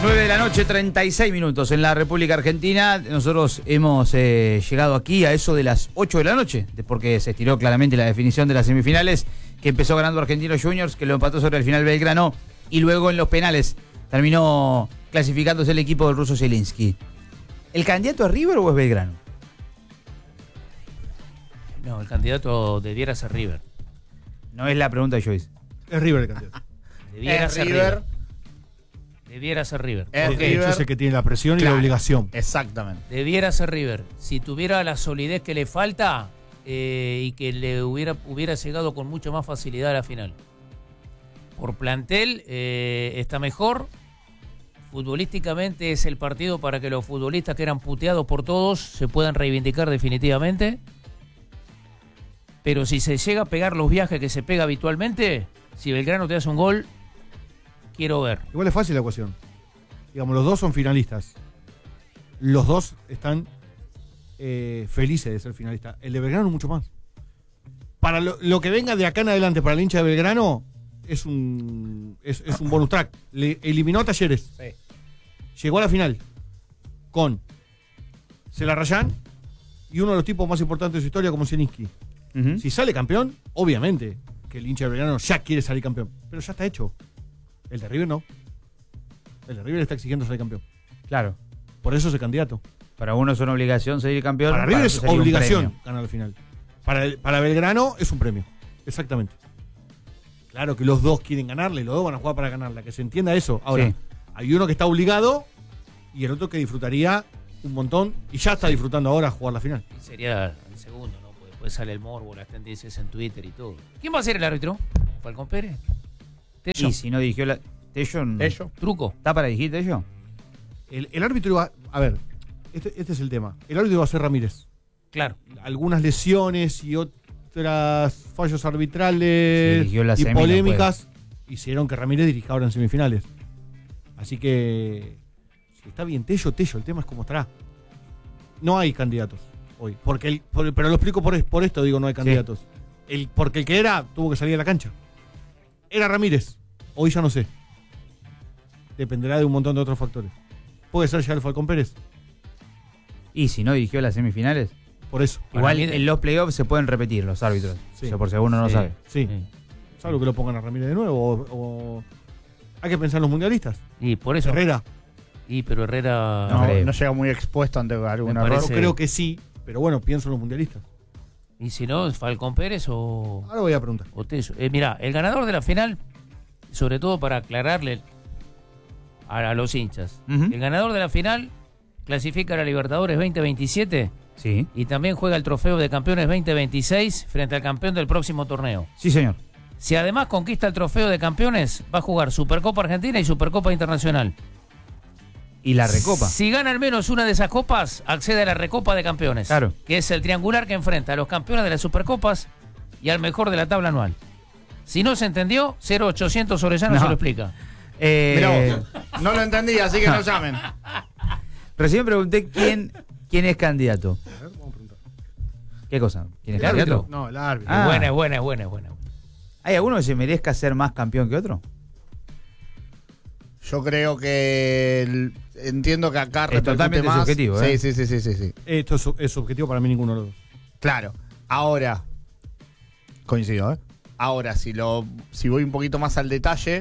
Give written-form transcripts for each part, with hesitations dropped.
9 de la noche, 36 minutos en la República Argentina. Nosotros hemos llegado aquí a eso de las 8 de la noche, porque se estiró claramente la definición de las semifinales, que empezó ganando Argentinos Juniors, que lo empató sobre el final Belgrano, y luego en los penales terminó clasificándose el equipo del ruso Zielinski. ¿El candidato es River o es Belgrano? No, el candidato debiera ser River. No es la pregunta de Joyce. Es River el candidato. Debiera ser River. Debiera ser River. Porque River es el que tiene la presión y la obligación. Exactamente. Debiera ser River. Si tuviera la solidez que le falta y que le hubiera llegado con mucho más facilidad a la final. Por plantel está mejor. Futbolísticamente es el partido para que los futbolistas que eran puteados por todos se puedan reivindicar definitivamente. Pero si se llega a pegar los viajes que se pega habitualmente, si Belgrano te hace un gol, quiero ver. Igual es fácil la ecuación. Digamos, los dos son finalistas. Los dos están felices de ser finalistas. El de Belgrano mucho más. Para lo que venga de acá en adelante para el hincha de Belgrano es un bonus track. Le eliminó a Talleres. Sí. Llegó a la final con Celarrayán y uno de los tipos más importantes de su historia como Zielinski. Uh-huh. Si sale campeón, obviamente que el hincha de Belgrano ya quiere salir campeón. Pero ya está hecho. El de River no. El de River está exigiendo salir campeón. Claro. Por eso es el candidato. Para uno es una obligación seguir campeón. Para River es sería un obligación premio. ganar la final. Para Belgrano es un premio. Exactamente. Claro que los dos quieren ganarle, los dos van a jugar para ganarla. Que se entienda eso. Ahora, Sí. hay uno que está obligado y el otro que disfrutaría un montón y ya está disfrutando ahora jugar la final. Y sería el segundo, ¿no? Porque después sale el morbo, las tendencias en Twitter y todo. ¿Quién va a ser el árbitro? ¿Falcón Pérez? ¿Tello? Y si no dirigió la... Tello, no. Ellos. ¿Truco? ¿Está para dirigir Tello? El árbitro iba. A ver, este es el tema. El árbitro iba a ser Ramírez. Claro. Algunas lesiones y otras fallos arbitrales Dirigió la y semi, no polémicas hicieron que Ramírez dirija ahora en semifinales. Así que si está bien Tello, el tema es cómo estará. No hay candidatos hoy. Pero lo explico por esto, digo, no hay candidatos. Porque el que era tuvo que salir a la cancha. Era Ramírez. Hoy ya no sé. Dependerá de un montón de otros factores. Puede ser ya el Falcón Pérez. Y si no dirigió las semifinales. Por eso. Igual Ramírez. en los playoffs se pueden repetir los árbitros. Sí. O sea, por si alguno no Sí. sabe. Sí. Salvo que lo pongan a Ramírez de nuevo. O hay que pensar en los mundialistas. Y por eso. Herrera. Pero Herrera. No creo. No llega muy expuesto ante algún Me error. parece- Yo creo que sí. Pero bueno, pienso en los mundialistas. Y si no, Falcón Pérez o Ahora voy a preguntar. Tello. Mirá, el ganador de la final, sobre todo para aclararle a los hinchas, Ujú. el ganador de la final clasifica a la Libertadores 2027 Sí. y también juega el Trofeo de Campeones 2026 frente al campeón del próximo torneo. Sí, señor. Si además conquista el Trofeo de Campeones, va a jugar Supercopa Argentina y Supercopa Internacional. Y la recopa. Si gana al menos una de esas copas, accede a la Recopa de Campeones. Claro. Que es el triangular que enfrenta a los campeones de las Supercopas y al mejor de la tabla anual. Si no se entendió, 0800 Orellana No. se lo explica. Mirá vos, no lo entendí, así que no llamen. Recién pregunté quién es candidato. A ver, vamos a preguntar. ¿Qué cosa? ¿Quién es ¿El árbitro? candidato? No, el árbitro. Ah. Es buena. ¿Hay alguno que se merezca ser más campeón que otro? Yo creo que entiendo que acá repercute totalmente más. subjetivo, ¿eh? Sí. Esto es objetivo para mí ninguno de los dos. Claro. Ahora, coincido, ¿eh? Ahora, si voy un poquito más al detalle,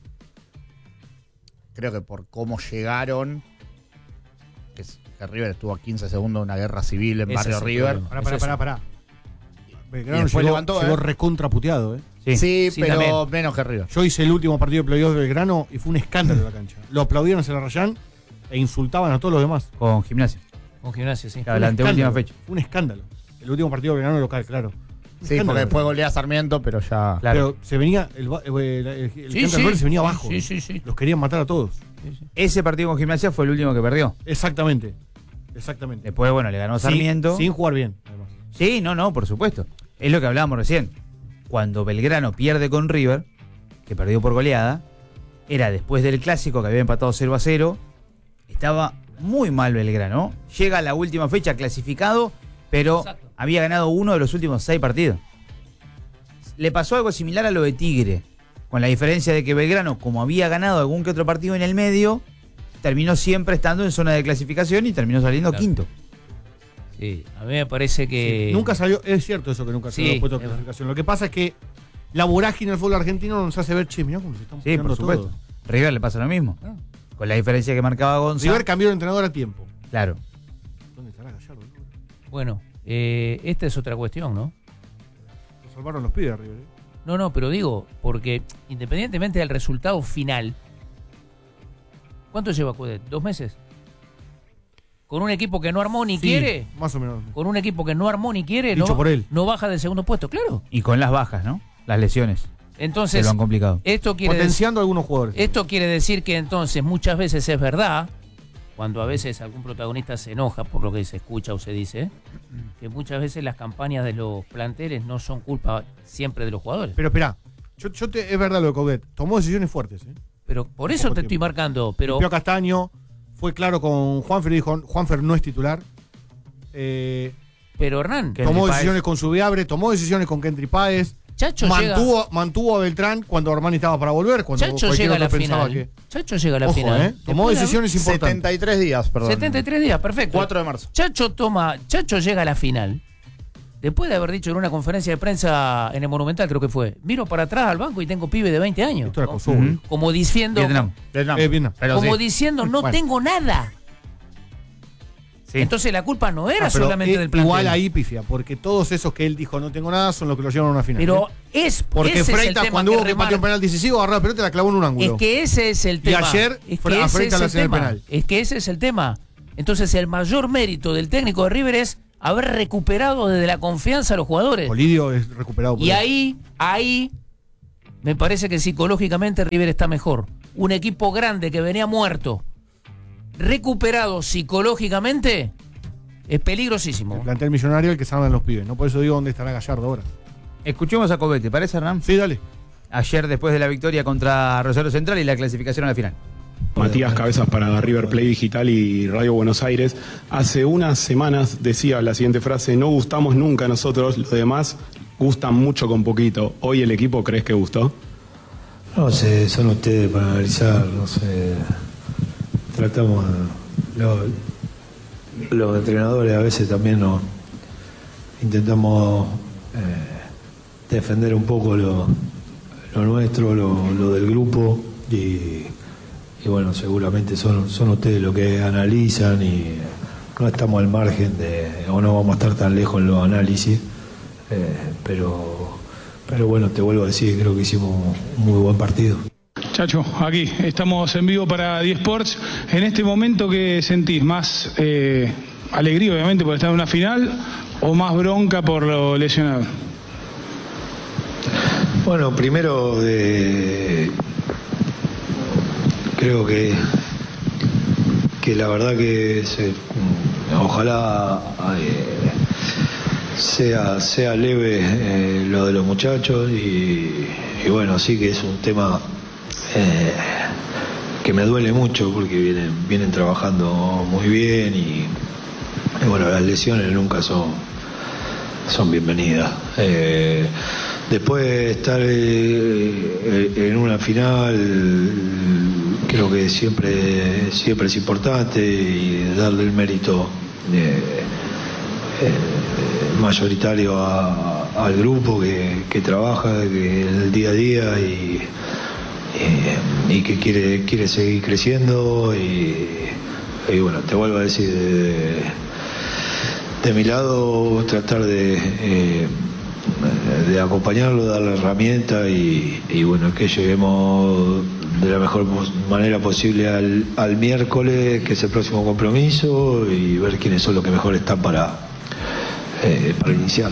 creo que por cómo llegaron, que River estuvo a 15 segundos de una guerra civil en Ese Barrio es el River. problema. Pará. Y Belgrano después levantó, llegó recontraputeado, Sí, Sí, pero también. menos que River. Yo hice el último partido de playoff de Belgrano y fue un escándalo en la cancha. Lo aplaudieron a Celarrayán e insultaban a todos los demás. Con Gimnasia. Con Gimnasia, sí. Claro, la anteúltima Escándalo. fecha. Un escándalo. El último partido de Belgrano local, claro. Un Sí, escándalo. porque después golea a Sarmiento, pero ya. Claro. Pero se venía, el Canto del Verde se venía abajo. Sí. Los querían matar a todos. Ese partido con Gimnasia fue el último que perdió. Exactamente. Después, bueno, le ganó Sarmiento. Sin jugar bien, además. Sí, no, por supuesto. Es lo que hablábamos recién. Cuando Belgrano pierde con River, que perdió por goleada, era después del clásico que había empatado 0-0. Estaba muy mal Belgrano. Llega a la última fecha clasificado, pero Exacto. había ganado uno de los últimos 6 partidos. Le pasó algo similar a lo de Tigre, con la diferencia de que Belgrano, como había ganado algún que otro partido en el medio, terminó siempre estando en zona de clasificación y terminó saliendo Claro. quinto. Sí, a mí me parece que... Sí, nunca salió, es cierto eso que nunca Sí, salió los puestos de es clasificación. Lo que pasa es que la vorágine del fútbol argentino nos hace ver, che, mirá cómo se están Sí, por peleando supuesto. todos. River le pasa lo mismo. Ah. Con la diferencia que marcaba Gonzalo. River cambió de entrenador a tiempo. Claro. ¿Dónde estará Gallardo? Bueno, esta es otra cuestión, ¿no? Lo salvaron los pibes, River. No, pero digo, porque independientemente del resultado final, ¿cuánto lleva Coudet? ¿2 meses? Con un equipo que no armó ni Sí, quiere, más o menos. con un equipo que no armó ni quiere, Dicho no, por él. no baja del segundo puesto, claro. Y con las bajas, ¿no? Las lesiones. Se Entonces, lo han complicado. esto quiere, Potenciando a algunos jugadores. esto quiere decir que entonces muchas veces es verdad, cuando a veces algún protagonista se enoja por lo que se escucha o se dice, que muchas veces las campañas de los planteles no son culpa siempre de los jugadores. Pero esperá, es verdad lo de Coudet. Tomó decisiones fuertes. Pero por eso poco te estoy tiempo. marcando, pero... Limpió a Castaño, fue claro con Juanfer y dijo, Juanfer no es titular. Pero Hernán, Kendry Tomó Páez. decisiones con Subiabre, tomó decisiones con Kendry Páez. Chacho llega... Mantuvo a Beltrán cuando Armani estaba para volver, cuando Chacho cualquier llega a la otro pensaba final. que... Chacho llega a la Ojo, final. tomó Después de decisiones importantes. 73 días, perdón. 73 días, perfecto. 4 de marzo. Chacho llega a la final. Después de haber dicho en una conferencia de prensa en el Monumental, creo que fue, miro para atrás al banco y tengo pibe de 20 años. Esto era ¿no? Kosovo. Ujú. Como diciendo, Vietnam. Vietnam. Vietnam. Pero como sí. diciendo, no Bueno. tengo nada. Sí. Entonces la culpa no era Pero solamente del plantel. igual ahí pifia, porque todos esos que él dijo no tengo nada son los que lo llevaron a una final. Pero ¿eh? porque Porque ese es el Freitas tema cuando que hubo que patear un remarca. penal decisivo, agarró la pelota y la clavó en un ángulo. Es que ese es el Y tema. ayer es fue que a ese Freitas es la el hacía en el tema. penal. Es que ese es el tema. Entonces el mayor mérito del técnico de River es haber recuperado desde la confianza a los jugadores. Olidio es recuperado por Y él. ahí, me parece que psicológicamente River está mejor. Un equipo grande que venía muerto, recuperado psicológicamente, es peligrosísimo. El plantel millonario el que salvan los pibes. No por eso digo dónde estará Gallardo ahora. Escuchemos a Coudet, ¿te parece, Hernán? Sí, dale. Ayer, después de la victoria contra Rosario Central y la clasificación a la final. Matías Cabezas para River Play Digital y Radio Buenos Aires. Hace unas semanas decía la siguiente frase: no gustamos nunca nosotros, los demás gustan mucho con poquito. ¿Hoy el equipo crees que gustó? No sé, son ustedes para analizar, no sé. Tratamos, los entrenadores a veces también nos intentamos defender un poco lo nuestro, lo del grupo y bueno, seguramente son ustedes los que analizan y no estamos al margen o no vamos a estar tan lejos en los análisis, pero bueno, te vuelvo a decir, creo que hicimos un muy buen partido. Chacho, aquí estamos en vivo para 10 Sports. En este momento, ¿qué sentís? ¿Más alegría, obviamente, por estar en una final o más bronca por lo lesionado? Bueno, primero creo que la verdad que ojalá sea leve lo de los muchachos y bueno, sí que es un tema que me duele mucho porque vienen trabajando muy bien y bueno, las lesiones nunca son bienvenidas. Después de estar en una final, creo que siempre es importante y darle el mérito mayoritario al grupo que trabaja, que en el día a día y que quiere seguir creciendo y bueno, te vuelvo a decir, de mi lado tratar de acompañarlo, darle herramientas y bueno, que lleguemos de la mejor manera posible al miércoles, que es el próximo compromiso, y ver quiénes son los que mejor están para iniciar.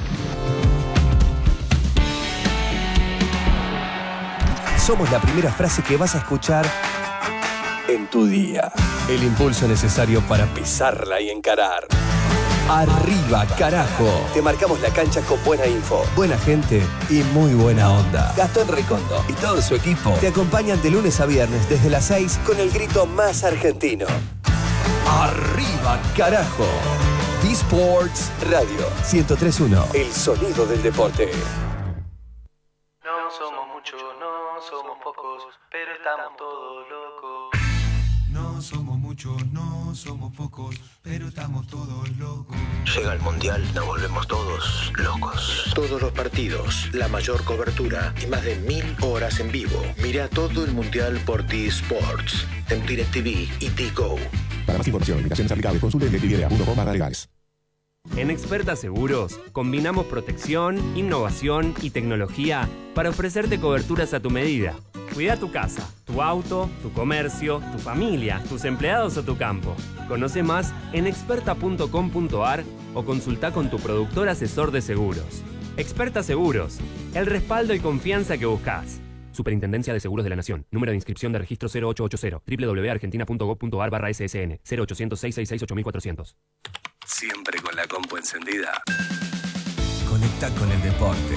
Somos la primera frase que vas a escuchar en tu día. El impulso necesario para pisarla y encarar. Arriba, carajo. Te marcamos la cancha con buena info, buena gente y muy buena onda. Gastón Recondo y todo su equipo te acompañan de lunes a viernes desde las 6 con el grito más argentino. Arriba, carajo. D-Sports Radio 103.1. El sonido del deporte. No somos muchos, no somos pocos, pero estamos todos locos. No somos muchos, no somos pocos, pero estamos todos locos. Llega el Mundial, nos volvemos todos locos. Todos los partidos, la mayor cobertura y más de 1000 horas en vivo. Mira todo el Mundial por T-Sports, en DirecTV y T-Go. Para más información, limitaciones aplicables, consulte en directv.com/legales. En Experta Seguros, combinamos protección, innovación y tecnología para ofrecerte coberturas a tu medida. Cuida tu casa, tu auto, tu comercio, tu familia, tus empleados o tu campo. Conoce más en experta.com.ar o consulta con tu productor asesor de seguros. Experta Seguros, el respaldo y confianza que buscas. Superintendencia de Seguros de la Nación. Número de inscripción de registro 0880. www.argentina.gov.ar/SSN. 0800-666-8400. Siempre con la compu encendida. Conecta con el deporte.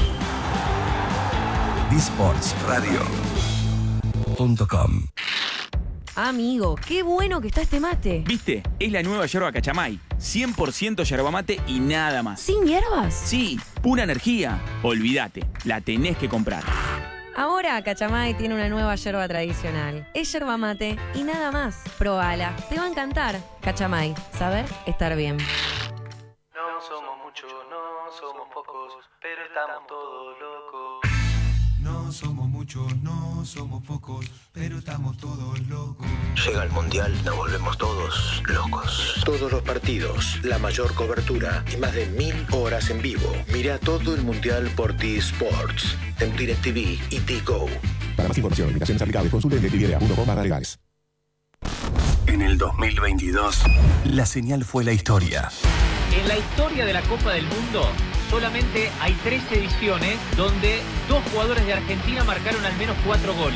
dsportsradio.com. Amigo, qué bueno que está este mate. ¿Viste? Es la nueva yerba Cachamay. 100% yerba mate y nada más. ¿Sin hierbas? Sí, pura energía. Olvídate, la tenés que comprar. Ahora Cachamay tiene una nueva yerba tradicional. Es yerba mate y nada más. Probala, te va a encantar. Cachamay, saber estar bien. No somos muchos, no somos pocos, pero estamos todos locos. No somos muchos, no somos pocos, pero estamos todos locos. Llega el Mundial, nos volvemos todos locos. Todos los partidos, la mayor cobertura y más de 1000 horas en vivo. Mira todo el Mundial por T-Sports, en DirecTV y T-Go. Para más información, limitaciones aplicables, consulte en directv.com/legales. En el 2022, la señal fue la historia. En la historia de la Copa del Mundo, solamente hay 3 ediciones donde 2 jugadores de Argentina marcaron al menos 4 goles.